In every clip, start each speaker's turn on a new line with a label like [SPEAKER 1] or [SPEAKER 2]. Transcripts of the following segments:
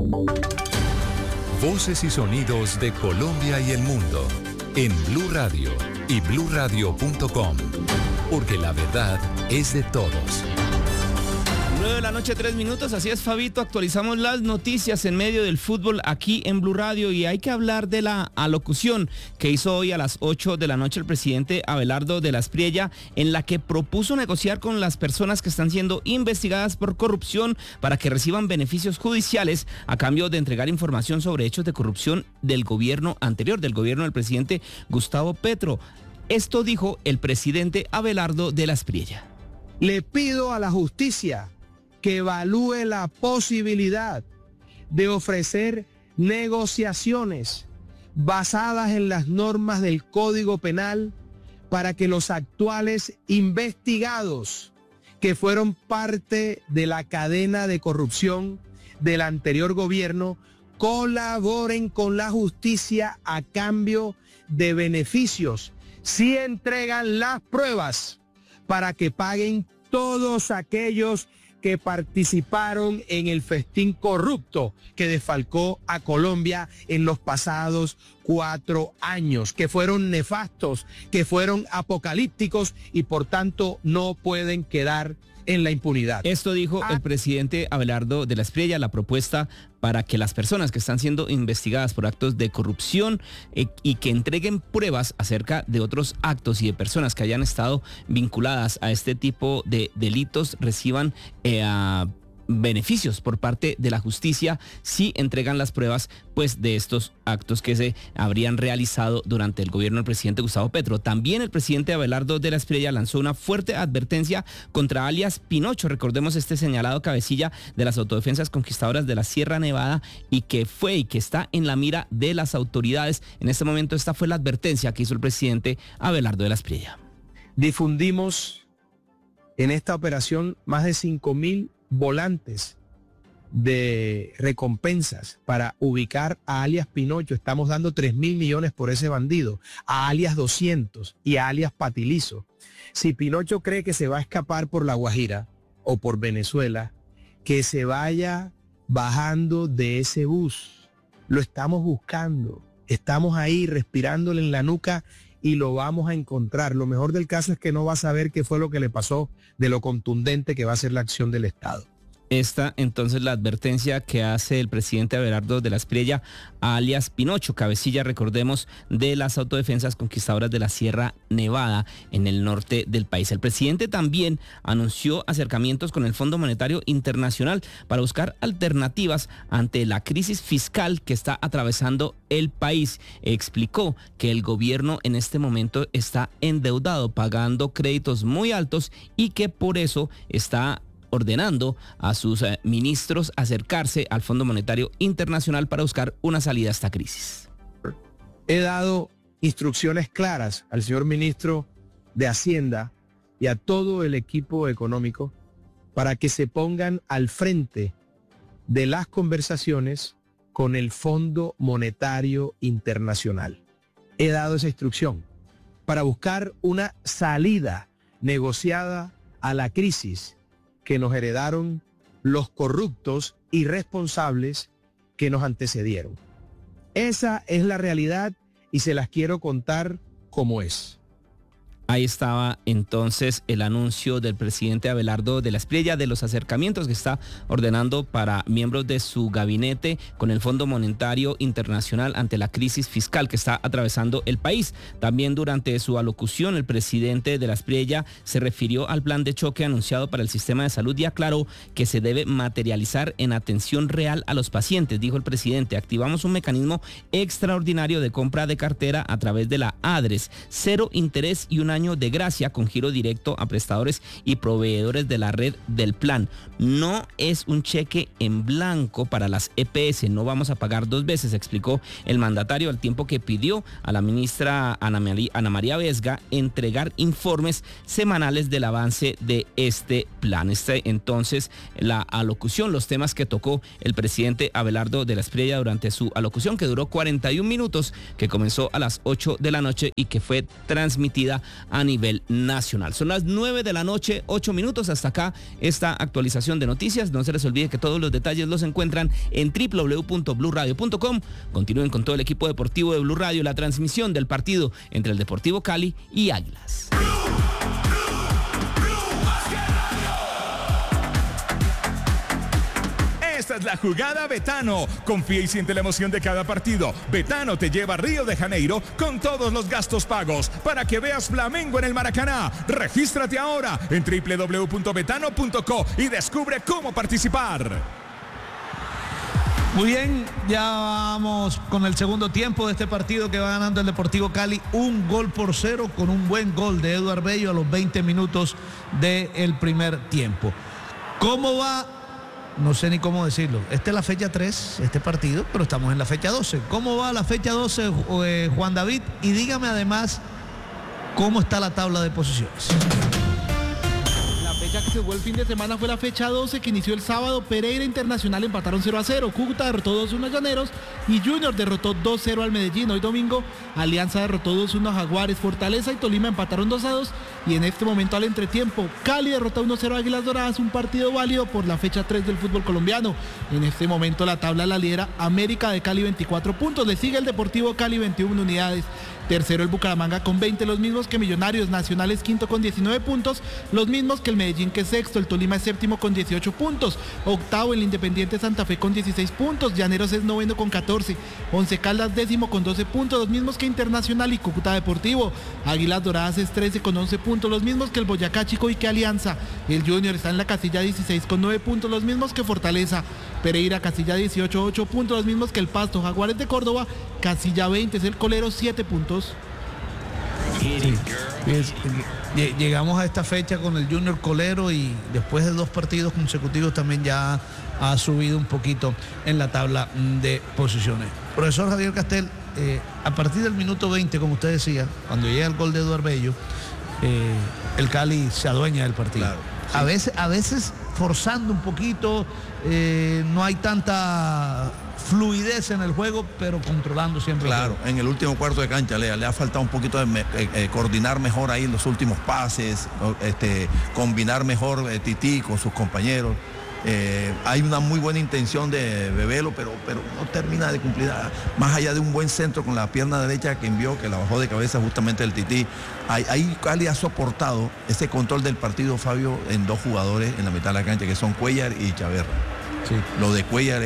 [SPEAKER 1] Voces y sonidos de Colombia y el mundo en Blue Radio y bluradio.com, porque la verdad es de todos.
[SPEAKER 2] 9 p.m, 3 minutos, así es, Fabito, actualizamos las noticias en medio del fútbol aquí en Blue Radio y hay que hablar de la alocución que hizo hoy a las 8 de la noche el presidente Abelardo de la Espriella, en la que propuso negociar con las personas que están siendo investigadas por corrupción para que reciban beneficios judiciales a cambio de entregar información sobre hechos de corrupción del gobierno anterior, del gobierno del presidente Gustavo Petro. Esto dijo el presidente Abelardo de la Espriella.
[SPEAKER 3] Le pido a la justicia que evalúe la posibilidad de ofrecer negociaciones basadas en las normas del Código Penal para que los actuales investigados que fueron parte de la cadena de corrupción del anterior gobierno colaboren con la justicia a cambio de beneficios si entregan las pruebas para que paguen todos aquellos que participaron en el festín corrupto que desfalcó a Colombia en los pasados 4 años, que fueron nefastos, que fueron apocalípticos y por tanto no pueden quedar en la impunidad.
[SPEAKER 2] Esto dijo el presidente Abelardo de la Espriella, la propuesta para que las personas que están siendo investigadas por actos de corrupción y que entreguen pruebas acerca de otros actos y de personas que hayan estado vinculadas a este tipo de delitos reciban beneficios por parte de la justicia si entregan las pruebas pues de estos actos que se habrían realizado durante el gobierno del presidente Gustavo Petro. También el presidente Abelardo de la Espriella lanzó una fuerte advertencia contra alias Pinocho, recordemos este señalado cabecilla de las autodefensas conquistadoras de la Sierra Nevada y que fue y que está en la mira de las autoridades. En este momento esta fue la advertencia que hizo el presidente Abelardo de la Espriella.
[SPEAKER 3] Difundimos en esta operación más de 5.000 volantes de recompensas para ubicar a alias Pinocho. Estamos dando 3.000 millones por ese bandido, a alias 200 y a alias Patilizo. Si Pinocho cree que se va a escapar por La Guajira o por Venezuela, que se vaya bajando de ese bus. Lo estamos buscando, estamos ahí respirándole en la nuca y lo vamos a encontrar. Lo mejor del caso es que no va a saber qué fue lo que le pasó, de lo contundente que va a ser la acción del Estado.
[SPEAKER 2] Esta entonces la advertencia que hace el presidente Abelardo de la Espriella alias Pinocho, cabecilla, recordemos, de las autodefensas conquistadoras de la Sierra Nevada en el norte del país. El presidente también anunció acercamientos con el Fondo Monetario Internacional para buscar alternativas ante la crisis fiscal que está atravesando el país. Explicó que el gobierno en este momento está endeudado, pagando créditos muy altos y que por eso está ordenando a sus ministros acercarse al Fondo Monetario Internacional para buscar una salida a esta crisis.
[SPEAKER 3] He dado instrucciones claras al señor ministro de Hacienda y a todo el equipo económico para que se pongan al frente de las conversaciones con el Fondo Monetario Internacional. He dado esa instrucción para buscar una salida negociada a la crisis que nos heredaron los corruptos irresponsables que nos antecedieron. Esa es la realidad y se las quiero contar como es.
[SPEAKER 2] Ahí estaba entonces el anuncio del presidente Abelardo de la Espriella de los acercamientos que está ordenando para miembros de su gabinete con el Fondo Monetario Internacional ante la crisis fiscal que está atravesando el país. También durante su alocución el presidente de la Espriella se refirió al plan de choque anunciado para el sistema de salud y aclaró que se debe materializar en atención real a los pacientes. Dijo el presidente: activamos un mecanismo extraordinario de compra de cartera a través de la ADRES, 0 interés y un año de gracia con giro directo a prestadores y proveedores de la red del plan. No es un cheque en blanco para las EPS, no vamos a pagar 2 veces, explicó el mandatario, al tiempo que pidió a la ministra Ana María Vesga entregar informes semanales del avance de este plan. Entonces, la alocución, los temas que tocó el presidente Abelardo de la Espriella durante su alocución, que duró 41 minutos, que comenzó a las 8 de la noche y que fue transmitida a nivel nacional. Son las 9 de la noche, 8 minutos. Hasta acá esta actualización de noticias. No se les olvide que todos los detalles los encuentran en www.bluradio.com. Continúen con todo el equipo deportivo de Blue Radio, la transmisión del partido entre el Deportivo Cali y Águilas.
[SPEAKER 4] Esta es la jugada Betano. Confía y siente la emoción de cada partido. Betano te lleva a Río de Janeiro con todos los gastos pagos para que veas Flamengo en el Maracaná. Regístrate ahora en www.betano.co y descubre cómo participar.
[SPEAKER 5] Muy bien, ya vamos con el segundo tiempo de este partido que va ganando el Deportivo Cali 1-0 con un buen gol de Eduard Bello a los 20 minutos del primer tiempo. ¿Cómo va? No sé ni cómo decirlo. Esta es la fecha 3, este partido, pero estamos en la fecha 12. ¿Cómo va la fecha 12, Juan David? Y dígame además cómo está la tabla de posiciones.
[SPEAKER 6] La fecha que se jugó el fin de semana fue la fecha 12, que inició el sábado. Pereira Internacional empataron 0-0. Cúcuta derrotó 2-1 a Llaneros y Junior derrotó 2-0 al Medellín. Hoy domingo, Alianza derrotó 2-1 a Jaguares. Fortaleza y Tolima empataron 2-2. Y en este momento al entretiempo, Cali derrotó 1-0 a Águilas Doradas, un partido válido por la fecha 3 del fútbol colombiano. En este momento la tabla la lidera América de Cali 24 puntos, le sigue el Deportivo Cali 21 unidades. Tercero el Bucaramanga con 20, los mismos que Millonarios. Nacional es quinto con 19 puntos, los mismos que el Medellín, que es sexto. El Tolima es séptimo con 18 puntos. Octavo el Independiente Santa Fe con 16 puntos. Llaneros es noveno con 14. Once Caldas décimo con 12 puntos, los mismos que Internacional y Cúcuta Deportivo. Águilas Doradas es 13 con 11 puntos, los mismos que el Boyacá Chico y que Alianza. El Junior está en la casilla 16 con 9 puntos, los mismos que Fortaleza. Pereira casilla 18, 8 puntos, los mismos que el Pasto. Jaguares de Córdoba casilla 20, es el Colero, 7 puntos.
[SPEAKER 5] Sí. Llegamos a esta fecha con el Junior Colero y después de 2 partidos consecutivos también ya ha subido un poquito en la tabla de posiciones. Profesor Javier Castel, a partir del minuto 20, como usted decía, cuando llega el gol de Eduard Bello, el Cali se adueña del partido. Claro, sí. A veces forzando un poquito, no hay tanta fluidez en el juego, pero controlando siempre.
[SPEAKER 7] Claro, en el último cuarto de cancha le ha faltado un poquito de coordinar mejor ahí los últimos pases, combinar mejor Tití con sus compañeros. Hay una muy buena intención de Bebelo, pero no termina de cumplir. Más allá de un buen centro con la pierna derecha que envió, que la bajó de cabeza justamente el Tití. Ahí Cali ha soportado ese control del partido, Fabio, en 2 jugadores en la mitad de la cancha, que son Cuellar y Chaverra. Sí. Lo de Cuellar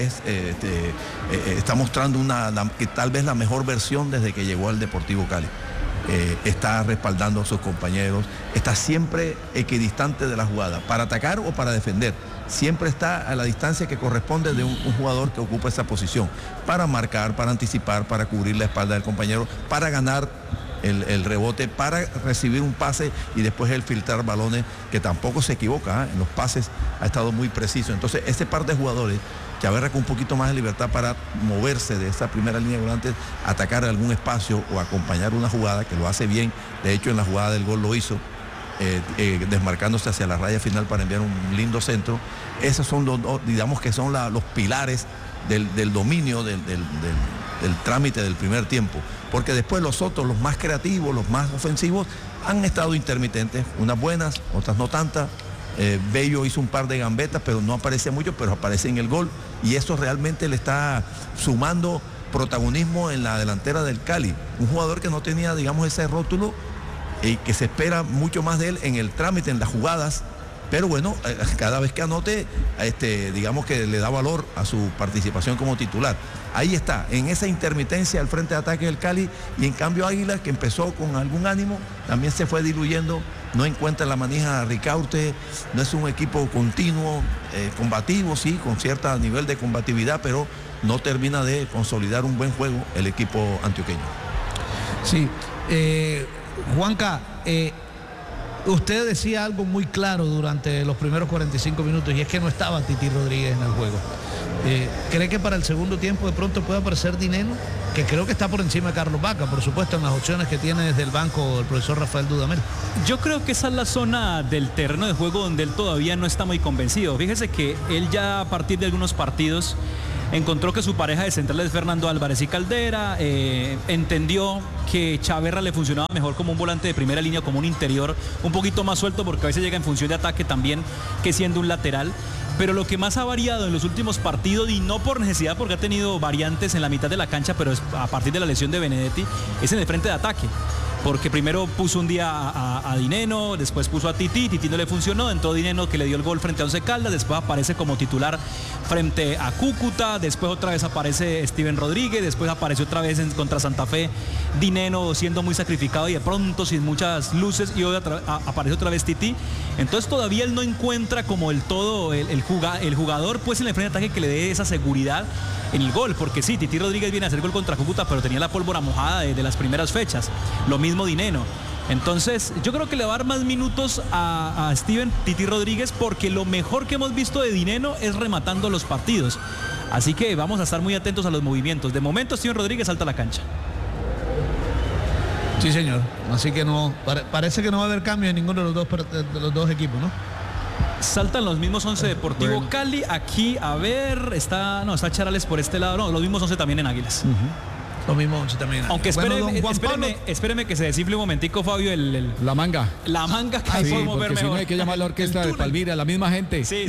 [SPEAKER 7] está mostrando que tal vez la mejor versión desde que llegó al Deportivo Cali. Está respaldando a sus compañeros, está siempre equidistante de la jugada, para atacar o para defender. Siempre está a la distancia que corresponde de un jugador que ocupa esa posición, para marcar, para anticipar, para cubrir la espalda del compañero, para ganar el rebote, para recibir un pase y después el filtrar balones, que tampoco se equivoca, en los pases ha estado muy preciso. Entonces ese par de jugadores, Chaverra con un poquito más de libertad para moverse de esa primera línea de volantes, atacar algún espacio o acompañar una jugada, que lo hace bien. De hecho, en la jugada del gol lo hizo, desmarcándose hacia la raya final para enviar un lindo centro. Esos son digamos que son los pilares del dominio del trámite del primer tiempo, porque después los otros, los más creativos, los más ofensivos, han estado intermitentes, unas buenas, otras no tantas. Bello hizo un par de gambetas, pero no aparece mucho, pero aparece en el gol, y eso realmente le está sumando protagonismo en la delantera del Cali. Un jugador que no tenía, digamos, ese rótulo, y que se espera mucho más de él en el trámite, en las jugadas, pero bueno, cada vez que anote, digamos que le da valor a su participación como titular. Ahí está, en esa intermitencia al frente de ataque del Cali, y en cambio Águila, que empezó con algún ánimo, también se fue diluyendo, no encuentra la manija Ricaurte, no es un equipo continuo, combativo, sí, con cierto nivel de combatividad, pero no termina de consolidar un buen juego el equipo antioqueño.
[SPEAKER 5] Sí, Juanca, usted decía algo muy claro durante los primeros 45 minutos, y es que no estaba Tití Rodríguez en el juego. ¿Cree que para el segundo tiempo de pronto puede aparecer Dineno? Que creo que está por encima de Carlos Vaca, por supuesto, en las opciones que tiene desde el banco el profesor Rafael Dudamel.
[SPEAKER 8] Yo creo que esa es la zona del terreno de juego donde él todavía no está muy convencido. Fíjese que él ya, a partir de algunos partidos, encontró que su pareja de centrales es Fernando Álvarez y Caldera, entendió que Chaverra le funcionaba mejor como un volante de primera línea, como un interior un poquito más suelto, porque a veces llega en función de ataque también que siendo un lateral. Pero lo que más ha variado en los últimos partidos, y no por necesidad, porque ha tenido variantes en la mitad de la cancha, pero es a partir de la lesión de Benedetti, es en el frente de ataque. Porque primero puso un día a Dineno, después puso a Titi no le funcionó, entró Dineno que le dio el gol frente a Once Caldas, después aparece como titular frente a Cúcuta, después otra vez aparece Steven Rodríguez, después apareció otra vez contra Santa Fe Dineno siendo muy sacrificado y de pronto sin muchas luces, y hoy aparece otra vez Titi. Entonces todavía él no encuentra como el jugador pues en el frente de ataque que le dé esa seguridad en el gol, porque sí, Titi Rodríguez viene a hacer gol contra Cúcuta, pero tenía la pólvora mojada de las primeras fechas, lo mismo Dineno. Entonces yo creo que le va a dar más minutos a Steven Titi Rodríguez, porque lo mejor que hemos visto de Dineno es rematando los partidos, así que vamos a estar muy atentos a los movimientos. De momento Steven Rodríguez salta a la cancha.
[SPEAKER 5] Sí, señor, así que no, parece que no va a haber cambio en ninguno de los dos equipos, ¿no?
[SPEAKER 8] Saltan los mismos 11 Deportivo bueno. Cali, aquí, a ver, está Charales por este lado, no, los mismos 11 también en Águilas.
[SPEAKER 5] Los mismos 11 también.
[SPEAKER 8] Aunque espéreme que se desinfle un momentico, Fabio,
[SPEAKER 9] la manga.
[SPEAKER 8] La manga que
[SPEAKER 9] sí,
[SPEAKER 8] podemos ver mejor.
[SPEAKER 9] Si no hay que llamar a la orquesta de Palmira, la misma gente.
[SPEAKER 8] Sí.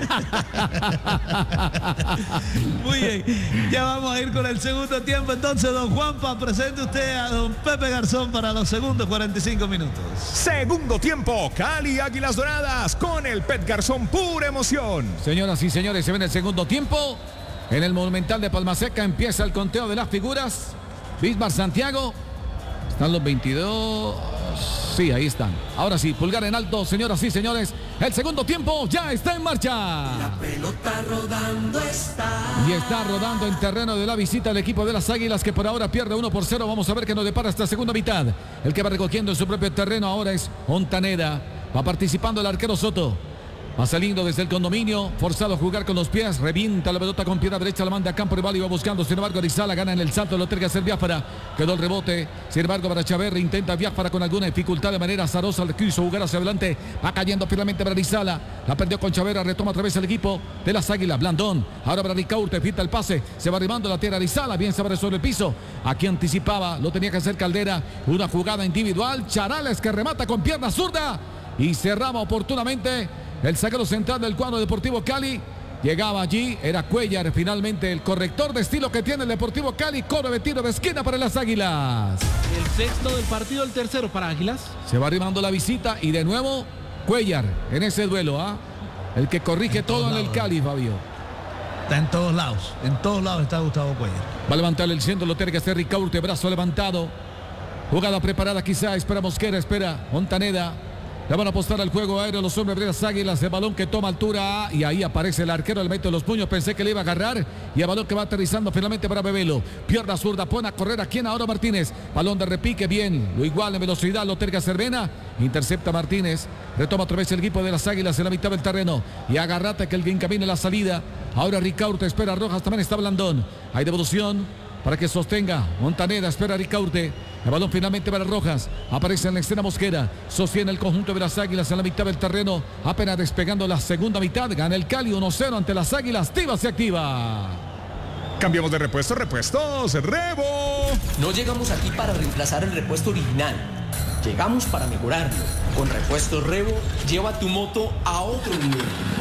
[SPEAKER 5] Muy bien, ya vamos a ir con el segundo tiempo. Entonces, don Juanpa, presente usted a don Pepe Garzón para los segundos 45 minutos.
[SPEAKER 4] Segundo tiempo, Cali Águilas Doradas con el Pet Garzón, pura emoción.
[SPEAKER 9] Señoras y señores, se viene el segundo tiempo. En el Monumental de Palmaseca empieza el conteo de las figuras. Bismar Santiago. Están los 22. Sí, ahí están. Ahora sí, pulgar en alto, señoras y señores. El segundo tiempo ya está en marcha.
[SPEAKER 10] La pelota rodando está.
[SPEAKER 9] Y está rodando en terreno de la visita al equipo de las Águilas, que por ahora pierde 1-0. Vamos a ver qué nos depara esta segunda mitad. El que va recogiendo en su propio terreno ahora es Ontaneda. Va participando el arquero Soto. Va saliendo desde el condominio, forzado a jugar con los pies, revienta la pelota con pierna derecha, la manda a campo rival y va buscando, sin embargo Arizala gana en el salto, lo tiene que hacer Biafara, quedó el rebote, sin embargo para Chaverra, intenta Biafara con alguna dificultad de manera azarosa, le quiso jugar hacia adelante, va cayendo firmemente para Arizala, la perdió con Chaverra, retoma otra vez el equipo de las Águilas, Blandón, ahora para Ricaurte, filtra el pase, se va arribando la tierra Arizala, bien se abre sobre el piso, aquí anticipaba, lo tenía que hacer Caldera, una jugada individual, Charales que remata con pierna zurda y cerraba oportunamente el zaguero central del cuadro Deportivo Cali. Llegaba allí, era Cuellar, finalmente el corrector de estilo que tiene el Deportivo Cali. Corre de tiro de esquina para las Águilas.
[SPEAKER 6] El sexto del partido, el tercero para Águilas.
[SPEAKER 9] Se va arrimando la visita y de nuevo Cuellar en ese duelo, el que corrige todo en el Cali, Fabio.
[SPEAKER 5] Está en todos lados está Gustavo Cuellar.
[SPEAKER 9] Va a levantar el centro, lo tiene que hacer Ricaurte, brazo levantado. Jugada preparada quizá, espera Mosquera, espera Ontaneda. Le van a apostar al juego aéreo los hombres de las Águilas. El balón que toma altura y ahí aparece el arquero, le mete los puños. Pensé que le iba a agarrar y el balón que va aterrizando finalmente para Bebelo. Pierna zurda, pone a correr aquí en ahora Martínez. Balón de repique, bien, lo igual en velocidad, lo terga Cervena. Intercepta Martínez. Retoma otra vez el equipo de las Águilas en la mitad del terreno. Y agarrate que el que encamine la salida. Ahora Ricaurte espera a Rojas, también está Blandón. Hay devolución para que sostenga. Montaneda espera a Ricaurte. El balón finalmente para Rojas. Aparece en la escena Mosquera. Sostiene el conjunto de las Águilas en la mitad del terreno. Apenas despegando la segunda mitad. Gana el Cali 1-0 ante las Águilas. Tiva se activa.
[SPEAKER 4] Cambiamos de repuestos, Rebo.
[SPEAKER 10] No llegamos aquí para reemplazar el repuesto original. Llegamos para mejorarlo. Con Repuestos Rebo, lleva tu moto a otro nivel.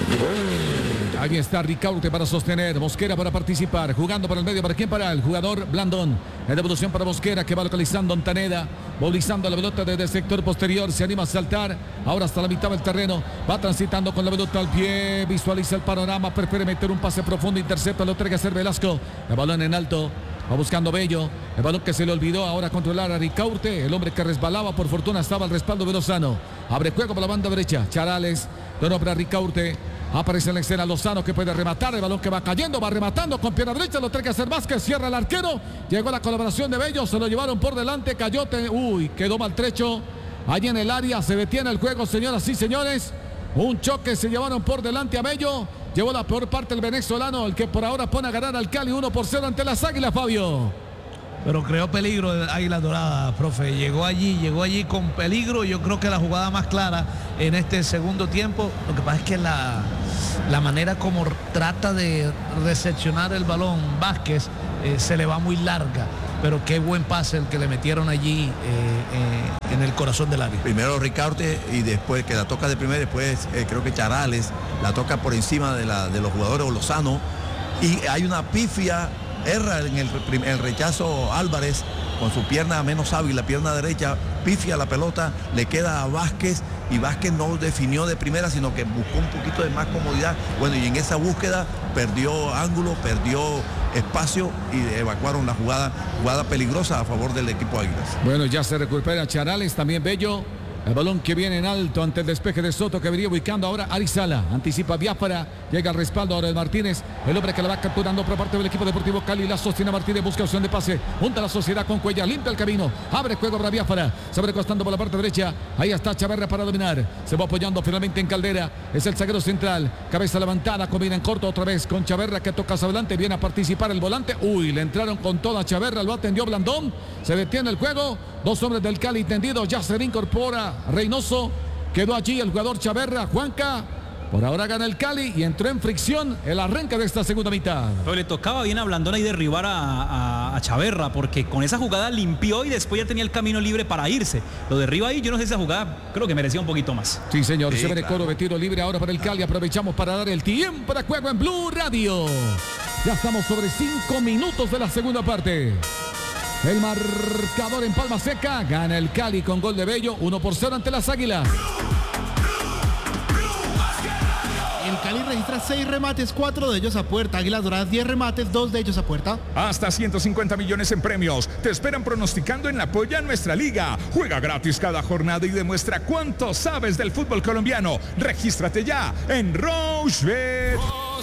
[SPEAKER 9] Ahí está Ricaurte para sostener, Mosquera para participar, jugando para el medio, ¿para quién? Para el jugador Blandón. En devolución para Mosquera, que va localizando Ontaneda, movilizando la pelota desde el sector posterior, se anima a saltar, ahora hasta la mitad del terreno, va transitando con la pelota al pie, visualiza el panorama, prefiere meter un pase profundo, intercepta, lo tiene que hacer Velasco, el balón en alto. Va buscando Bello, el balón que se le olvidó ahora controlar a Ricaurte, el hombre que resbalaba, por fortuna estaba al respaldo de Lozano. Abre juego por la banda derecha, Charales, de para Ricaurte, aparece en la escena Lozano que puede rematar, el balón que va cayendo, va rematando con pierna derecha, lo tiene que hacer Vázquez, cierra el arquero, llegó la colaboración de Bello, se lo llevaron por delante, Cayote, quedó maltrecho, allí en el área, se detiene el juego, señoras y señores, un choque, se llevaron por delante a Bello. Llevó la peor parte el venezolano, el que por ahora pone a ganar al Cali 1-0 ante las Águilas, Fabio.
[SPEAKER 5] Pero creó peligro de Águilas Doradas, profe. Llegó allí con peligro. Yo creo que la jugada más clara en este segundo tiempo. Lo que pasa es que la manera como trata de recepcionar el balón Vázquez se le va muy larga, pero qué buen pase el que le metieron allí en el corazón del área.
[SPEAKER 7] Primero Ricaurte y después que la toca de primera, después creo que Charales la toca por encima de los jugadores, o Lozano, y hay una pifia, erra en el rechazo Álvarez con su pierna menos hábil, la pierna derecha, pifia la pelota, le queda a Vázquez y Vázquez no definió de primera, sino que buscó un poquito de más comodidad. Bueno, y en esa búsqueda perdió ángulo, perdió espacio y evacuaron la jugada peligrosa a favor del equipo Águilas.
[SPEAKER 9] Bueno, ya se recupera Charales, también Bello. El balón que viene en alto ante el despeje de Soto, que venía ubicando ahora Arizala. Anticipa Biafara, llega al respaldo ahora de Martínez. El hombre que la va capturando por parte del equipo deportivo Cali. La sostiene Martínez, busca opción de pase. Junta la sociedad con Cuellar, limpia el camino. Abre juego para Biafara. Se abre costando por la parte derecha. Ahí está Chaverra para dominar. Se va apoyando finalmente en Caldera. Es el zaguero central. Cabeza levantada, combina en corto otra vez con Chaverra, que toca hacia adelante. Viene a participar el volante. Uy, le entraron con toda Chaverra. Lo atendió Blandón. Se detiene el juego. Dos hombres del Cali tendidos. Ya se incorpora Reynoso. Quedó allí el jugador Chaverra. Juanca. Por ahora gana el Cali y entró en fricción el arranque de esta segunda mitad.
[SPEAKER 8] Pero le tocaba bien a Blandón y derribar a Chaverra, porque con esa jugada limpió y después ya tenía el camino libre para irse. Lo derriba ahí, yo no sé, esa jugada creo que merecía un poquito más.
[SPEAKER 9] Sí, señor,
[SPEAKER 7] sí,
[SPEAKER 9] se ve de
[SPEAKER 7] claro.
[SPEAKER 9] coro de tiro libre ahora para el Cali. Aprovechamos para dar el tiempo de juego en Blue Radio. Ya estamos sobre 5 minutos de la segunda parte. El marcador en Palma Seca. Gana el Cali con gol de Bello. 1-0 ante las Águilas.
[SPEAKER 6] El Cali registra 6 remates, 4 de ellos a puerta. Águilas Doradas 10 remates, 2 de ellos a puerta.
[SPEAKER 4] Hasta 150 millones en premios. Te esperan pronosticando en Apoya Nuestra Liga. Juega gratis cada jornada y demuestra cuánto sabes del fútbol colombiano. Regístrate ya en Rochebet.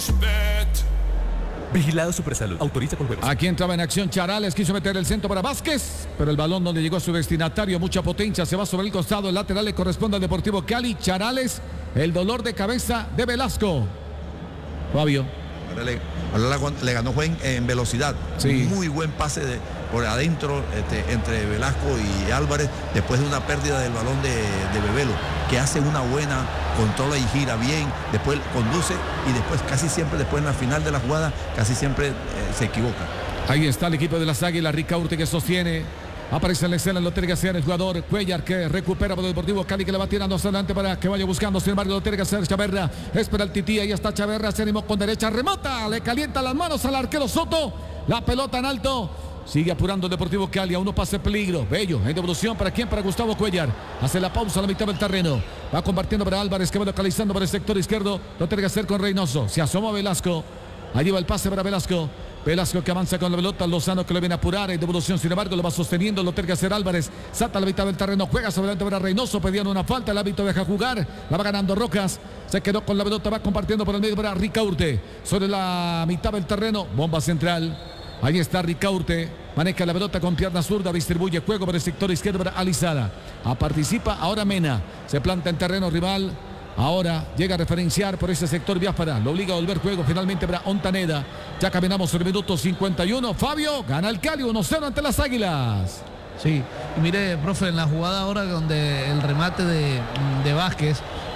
[SPEAKER 11] Vigilado Supersalud. Autoriza con juegos.
[SPEAKER 9] Aquí entraba en acción Charales, quiso meter el centro para Vázquez, pero el balón donde llegó a su destinatario, mucha potencia, se va sobre el costado, el lateral le corresponde al Deportivo Cali. Charales, el dolor de cabeza de Velasco. Fabio.
[SPEAKER 7] Ahora le ganó Juan en velocidad.
[SPEAKER 9] Sí.
[SPEAKER 7] Muy buen pase por adentro entre Velasco y Álvarez, después de una pérdida del balón de Bebelo, que hace una buena, controla y gira bien, después conduce y después casi siempre, después en la final de la jugada, casi siempre se equivoca.
[SPEAKER 9] Ahí está el equipo de las Águilas, Ricaurte que sostiene. Aparece en la escena, lo tiene que hacer el jugador Cuellar, que recupera por el Deportivo Cali, que le va tirando hacia adelante para que vaya buscando. Sin embargo, lo tiene que hacer Chaverra. Espera el Tití, ahí está Chaverra, se animó con derecha, remata, le calienta las manos al arquero Soto. La pelota en alto. Sigue apurando el Deportivo Cali, a uno pase peligro. Bello, en devolución, ¿para quién? Para Gustavo Cuellar. Hace la pausa a la mitad del terreno. Va compartiendo para Álvarez, que va localizando para el sector izquierdo. Lo tiene que hacer con Reynoso. Se asoma Velasco. Allí va el pase para Velasco. Velasco que avanza con la pelota, Lozano que le viene a apurar en devolución, sin embargo lo va sosteniendo, lo tiene que hacer Álvarez, salta a la mitad del terreno, juega sobre adelante para Reynoso, pedían una falta, el árbitro deja jugar, la va ganando Rojas, se quedó con la pelota, va compartiendo por el medio para Ricaurte, sobre la mitad del terreno, bomba central, ahí está Ricaurte, maneja la pelota con pierna zurda, distribuye juego para el sector izquierdo para Alizada, participa ahora Mena, se planta en terreno rival. Ahora llega a referenciar por ese sector Biafara. Lo obliga a volver juego finalmente para Ontaneda. Ya caminamos sobre el minuto 51. Fabio gana el Cali 1-0 ante las Águilas.
[SPEAKER 5] Sí, y mire, profe, en la jugada ahora donde el remate de Vázquez,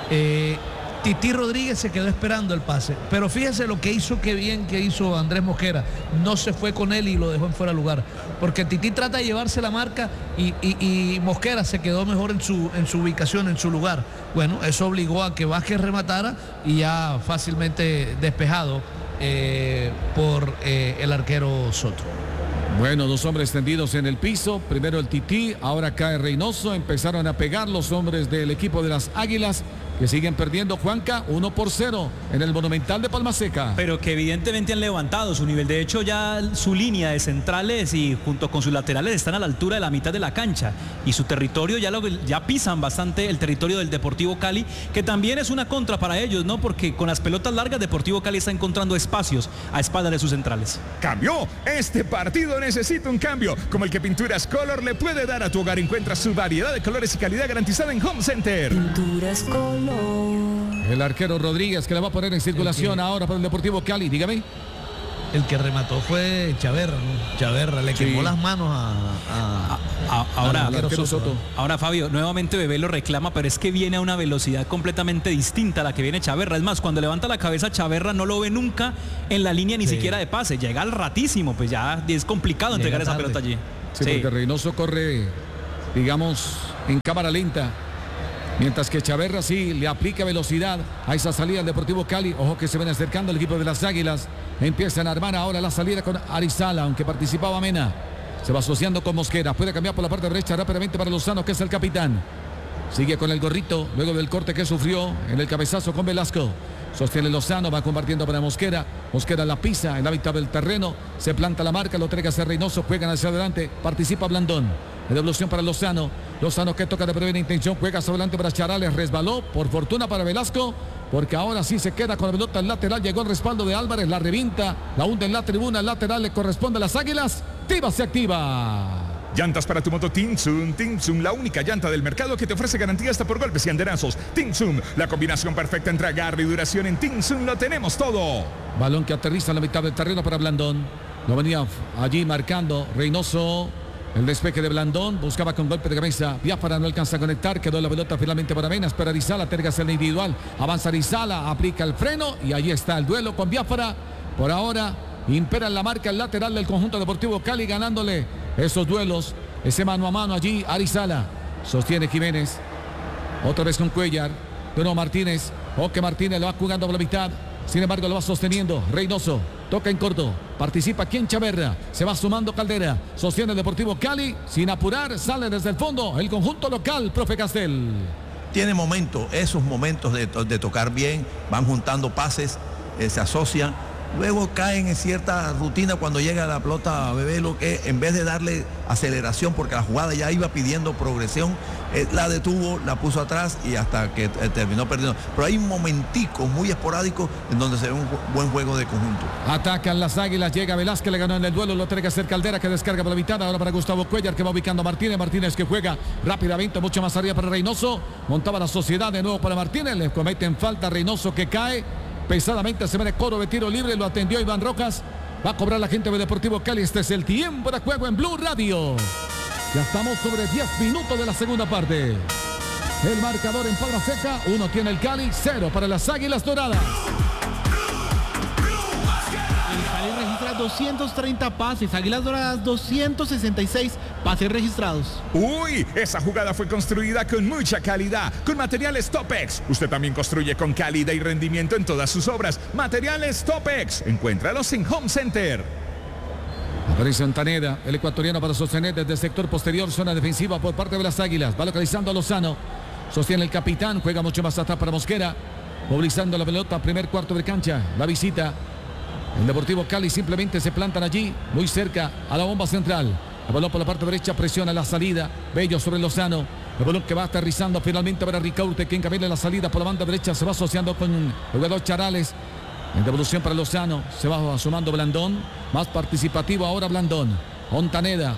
[SPEAKER 5] Tití Rodríguez se quedó esperando el pase. Pero fíjese lo que hizo, qué bien que hizo Andrés Mosquera. No se fue con él y lo dejó en fuera de lugar. Porque Tití trata de llevarse la marca y Mosquera se quedó mejor en su ubicación, en su lugar. Bueno, eso obligó a que Vázquez rematara y ya fácilmente despejado por el arquero Soto.
[SPEAKER 9] Bueno, dos hombres tendidos en el piso. Primero el Tití, ahora cae Reynoso. Empezaron a pegar los hombres del equipo de las Águilas, que siguen perdiendo, Juanca, 1-0 en el Monumental de Palma Seca.
[SPEAKER 8] Pero que evidentemente han levantado su nivel. De hecho, ya su línea de centrales y junto con sus laterales están a la altura de la mitad de la cancha. Y su territorio ya pisan bastante el territorio del Deportivo Cali, que también es una contra para ellos, ¿no? Porque con las pelotas largas, Deportivo Cali está encontrando espacios a espaldas de sus centrales.
[SPEAKER 4] Cambió. Este partido necesita un cambio, como el que Pinturas Color le puede dar a tu hogar. Encuentra su variedad de colores y calidad garantizada en Home Center.
[SPEAKER 12] Pinturas Color.
[SPEAKER 9] El arquero Rodríguez, que la va a poner en circulación ahora para el Deportivo Cali. Dígame.
[SPEAKER 5] el que remató fue Chaverra, ¿no? Chaverra le quemó las manos
[SPEAKER 8] Ahora Fabio, nuevamente Bebé lo reclama, pero es que viene a una velocidad completamente distinta a la que viene Chaverra. Es más, cuando levanta la cabeza Chaverra no lo ve nunca en la línea ni siquiera de pase. Llega al ratísimo, pues ya es complicado entregar esa pelota allí.
[SPEAKER 9] Sí, porque Reynoso corre, digamos, en cámara lenta. Mientras que Chaverra sí le aplica velocidad a esa salida del Deportivo Cali. Ojo que se ven acercando el equipo de las Águilas. Empiezan a armar ahora la salida con Arizala, aunque participaba Mena. Se va asociando con Mosquera. Puede cambiar por la parte derecha rápidamente para Lozano, que es el capitán. Sigue con el gorrito, luego del corte que sufrió en el cabezazo con Velasco. Sostiene Lozano, va compartiendo para Mosquera. Mosquera la pisa en la mitad del terreno. Se planta la marca, lo entrega hacia Reynoso. Juegan hacia adelante. Participa Blandón. La devolución para Lozano. Lozano que toca de primera intención. Juega hacia adelante para Charales. Resbaló. Por fortuna para Velasco. Porque ahora sí se queda con la pelota al lateral. Llegó el respaldo de Álvarez. La revinta. La hunde en la tribuna. El lateral le corresponde a las Águilas. Tiva se activa.
[SPEAKER 4] Llantas para tu moto Tinsun. Tinsun, la única llanta del mercado que te ofrece garantía hasta por golpes y andenazos. Tinsun, la combinación perfecta entre agarre y duración. En Tinsun lo tenemos todo.
[SPEAKER 9] Balón que aterriza en la mitad del terreno para Blandón. Lo venía allí marcando Reynoso. El despeje de Blandón, buscaba con golpe de cabeza. Biafara no alcanza a conectar, quedó la pelota finalmente para Mena. Espera Arizala, terga hacia el individual. Avanza Arizala, aplica el freno y allí está el duelo con Biafara. Por ahora impera en la marca el lateral del conjunto Deportivo Cali, ganándole esos duelos. Ese mano a mano allí, Arizala. Sostiene Jiménez. Otra vez con Cuellar. De nuevo Martínez. Oque Martínez lo va jugando por la mitad. Sin embargo, lo va sosteniendo Reynoso. Toca en corto. Participa aquí en Chaverra. Se va sumando Caldera. Sostiene el Deportivo Cali. Sin apurar, sale desde el fondo el conjunto local, profe Castel.
[SPEAKER 7] Tiene momentos, esos momentos de tocar bien. Van juntando pases, se asocian. Luego caen en cierta rutina cuando llega la pelota a Bebé, lo que en vez de darle aceleración, porque la jugada ya iba pidiendo progresión, la detuvo, la puso atrás y hasta que terminó perdiendo. Pero hay un momentico muy esporádico en donde se ve un buen juego de conjunto.
[SPEAKER 9] Atacan las Águilas, llega Velázquez, le ganó en el duelo, lo tiene que hacer Caldera, que descarga por la mitad, ahora para Gustavo Cuellar, que va ubicando a Martínez. Martínez que juega rápidamente, mucho más arriba para Reynoso. Montaba la sociedad de nuevo para Martínez, le cometen falta a Reynoso, que cae pesadamente. Se ve coro de tiro libre, lo atendió Iván Rojas. Va a cobrar la gente de Deportivo Cali. Este es el tiempo de juego en Blue Radio. Ya estamos sobre 10 minutos de la segunda parte. El marcador en palma seca. 1 tiene el Cali, 0 para las Águilas Doradas.
[SPEAKER 6] El Cali registra 230 pases, Águilas Doradas 266 pases registrados.
[SPEAKER 4] Uy, esa jugada fue construida con mucha calidad, con materiales Topex. Usted también construye con calidad y rendimiento en todas sus obras. Materiales Topex, encuéntralos en Home Center.
[SPEAKER 9] Aparece Antaneda, el ecuatoriano, para sostener desde el sector posterior, zona defensiva por parte de las Águilas. Va localizando a Lozano, sostiene el capitán, juega mucho más atrás para Mosquera, movilizando la pelota, primer cuarto de cancha, la visita. El Deportivo Cali simplemente se plantan allí, muy cerca a la bomba central. El balón por la parte derecha, presiona la salida. Bello sobre Lozano. El balón que va aterrizando finalmente para Ricaurte, que encamina la salida por la banda derecha. Se va asociando con el jugador Charales. En devolución para Lozano. Se va sumando Blandón. Más participativo ahora Blandón. Ontaneda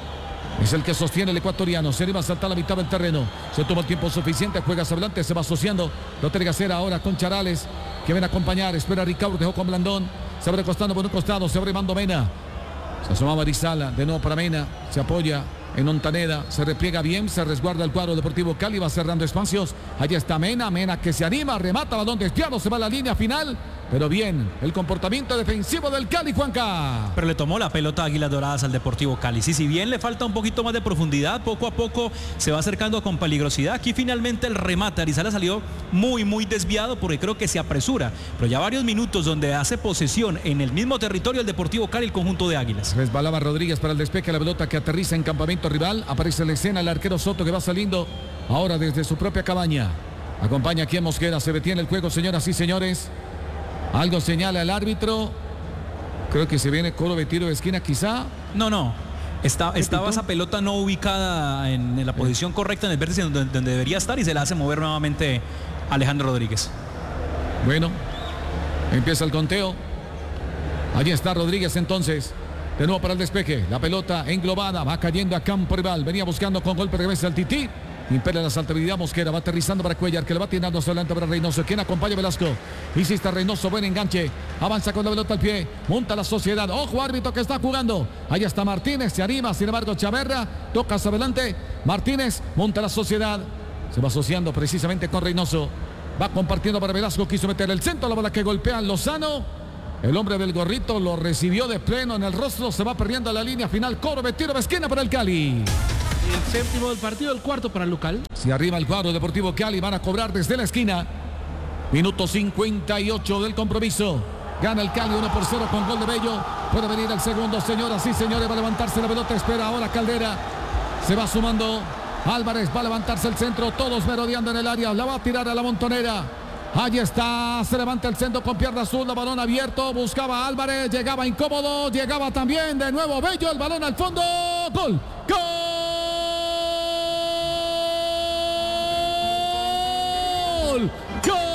[SPEAKER 9] es el que sostiene el ecuatoriano. Se le va a saltar la mitad del terreno. Se toma el tiempo suficiente. Juega hacia adelante. Se va asociando. Lo tiene que hacer ahora con Charales, que viene a acompañar. Espera Ricaurte. Dejó con Blandón. Se abre costando por un costado. Se abre Mando Mena. Se asomaba Arizala, de nuevo para Mena, se apoya en Ontaneda, se repliega bien, se resguarda el cuadro Deportivo Cali, va cerrando espacios. Allí está Mena, Mena que se anima, remata, balón desviado, se va a la línea final. Pero bien, el comportamiento defensivo del Cali, Juanca.
[SPEAKER 8] Pero le tomó la pelota a Águilas Doradas al Deportivo Cali. Sí, si bien le falta un poquito más de profundidad, poco a poco se va acercando con peligrosidad. Aquí finalmente el remate, Arizala salió muy desviado porque creo que se apresura. Pero ya varios minutos donde hace posesión en el mismo territorio el Deportivo Cali, el conjunto de Águilas.
[SPEAKER 9] Resbalaba Rodríguez para el despeje, la pelota que aterriza en campamento rival. Aparece en la escena el arquero Soto, que va saliendo ahora desde su propia cabaña. Acompaña aquí en Mosquera, se detiene el juego, señoras y señores. Algo señala el árbitro. Creo que se viene coro de tiro de esquina, quizá.
[SPEAKER 8] No. Estaba esa pelota no ubicada en la posición correcta, en el vértice donde debería estar, y se la hace mover nuevamente Alejandro Rodríguez.
[SPEAKER 9] Bueno, empieza el conteo. Allí está Rodríguez entonces. De nuevo para el despeje. La pelota englobada, va cayendo a campo rival. Venía buscando con golpe de cabeza el Tití. Impera la saltabilidad. Mosquera va aterrizando para Cuellar, que le va tirando hacia adelante para Reynoso. ¿Quién acompaña a Velasco? Hiciste Reynoso, buen enganche. Avanza con la pelota al pie. Monta la Sociedad. Ojo, árbitro que está jugando. Ahí está Martínez, se anima. Sin embargo, Chaverra toca hacia adelante. Martínez monta la Sociedad. Se va asociando precisamente con Reynoso. Va compartiendo para Velasco. Quiso meter el centro. La bola que golpea a Lozano. El hombre del gorrito lo recibió de pleno en el rostro. Se va perdiendo la línea final. Cobro de tiro de esquina para el Cali.
[SPEAKER 6] Y el séptimo del partido, el cuarto para el local.
[SPEAKER 9] Se arriba el cuadro Deportivo Cali. Van a cobrar desde la esquina. Minuto 58 del compromiso. Gana el Cali 1-0 con gol de Bello. Puede venir el segundo, señoras y señores. Va a levantarse la pelota. Espera ahora Caldera. Se va sumando Álvarez. Va a levantarse el centro. Todos merodeando en el área. La va a tirar a la montonera. Allí está. Se levanta el centro con pierna azul. El balón abierto. Buscaba Álvarez. Llegaba incómodo. Llegaba también de nuevo Bello. El balón al fondo. Gol. ¡Gol! ¡Gol!